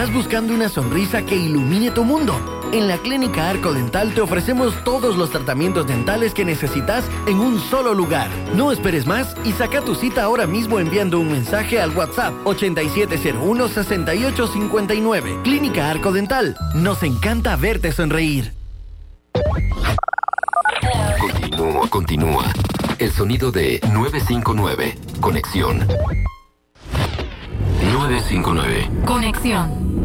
¿Estás buscando una sonrisa que ilumine tu mundo? En la Clínica Arco Dental te ofrecemos todos los tratamientos dentales que necesitas en un solo lugar. No esperes más y saca tu cita ahora mismo enviando un mensaje al WhatsApp 8701-6859. Clínica Arco Dental. Nos encanta verte sonreír. Continúa. El sonido de 959. Conexión. 959. Conexión.